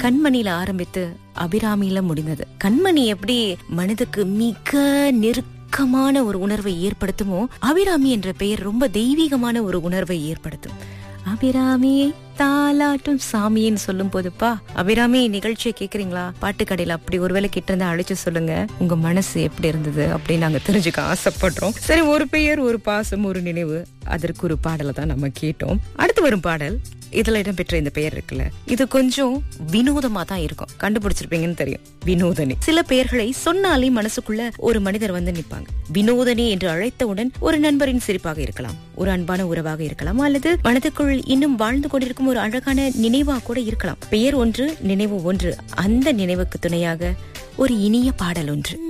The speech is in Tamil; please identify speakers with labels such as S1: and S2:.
S1: கண்மணியில ஆரம்பித்து அபிராமியில முடிந்தது. கண்மணி எப்படி மனதுக்கு மிக நெருக்கமான ஒரு உணர்வை ஏற்படுத்துமோ, அபிராமி என்ற பெயர் ரொம்ப தெய்வீகமான ஒரு உணர்வை ஏற்படுத்தும். அபிராமியை தாலாட்டும் சாமின்னு சொல்லும் போதுப்பா, அபிராமி நிகழ்ச்சியை கேக்குறீங்களா, பாட்டு கடையில அப்படி ஒருவேளை கிட்ட இருந்தா அழைச்சு சொல்லுங்க, உங்க மனசு எப்படி இருந்தது அப்படின்னு நாங்க தெரிஞ்சுக்க ஆசைப்படுறோம். சரி, ஒரு பெயர், ஒரு பாசம், ஒரு நினைவு, அதற்கு ஒரு பாடலை தான் நம்ம கேட்டோம். அடுத்து வரும் பாடல், இதுல இடம்பெற்ற இந்த பெயர் இருக்குல்ல, இது கொஞ்சம் வினோதமா தான் இருக்கும். கண்டுபிடிச்சிருப்பீங்கன்னு தெரியும், வினோதனி. சில பெயர்களை சொன்னாலே மனசுக்குள்ள ஒரு மனிதர் வந்து நிப்பாங்க. வினோதனி என்று அழைத்தவுடன் ஒரு நண்பரின் சிரிப்பாக இருக்கலாம், ஒரு அன்பான உறவாக இருக்கலாம், அல்லது மனதுக்குள் இன்னும் வாழ்ந்து கொண்டிருக்கும் ஒரு அழகான நினைவா கூட இருக்கலாம். பெயர் ஒன்று, நினைவு ஒன்று. அந்த நினைவுக்கு துணையாக ஒரு இனிய பாடல் ஒன்று.